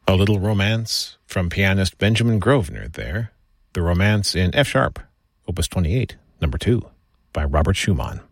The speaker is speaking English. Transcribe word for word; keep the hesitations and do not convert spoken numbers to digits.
A little romance from pianist Benjamin Grosvenor there. The Romance in F-sharp, Opus twenty-eight, number two, by Robert Schumann.